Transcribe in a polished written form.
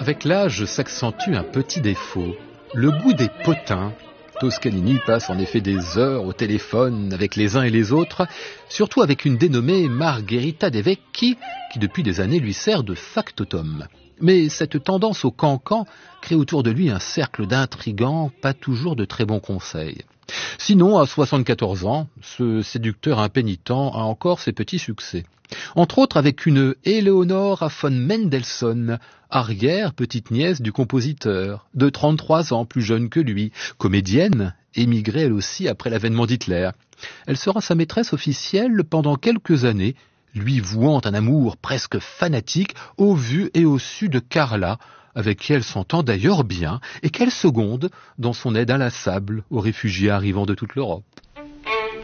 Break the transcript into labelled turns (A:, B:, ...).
A: Avec l'âge s'accentue un petit défaut, le goût des potins. Toscanini passe en effet des heures au téléphone avec les uns et les autres, surtout avec une dénommée Margherita De Vecchi, qui depuis des années lui sert de factotum. Mais cette tendance au cancan crée autour de lui un cercle d'intrigants, pas toujours de très bons conseils. Sinon, à 74 ans, ce séducteur impénitent a encore ses petits succès. Entre autres avec une Eleonora von Mendelssohn, arrière-petite-nièce du compositeur, de 33 ans, plus jeune que lui, comédienne, émigrée elle aussi après l'avènement d'Hitler. Elle sera sa maîtresse officielle pendant quelques années, lui vouant un amour presque fanatique au vu et au su de Carla, avec qui elle s'entend d'ailleurs bien, et qu'elle seconde dans son aide inlassable aux réfugiés arrivant de toute l'Europe.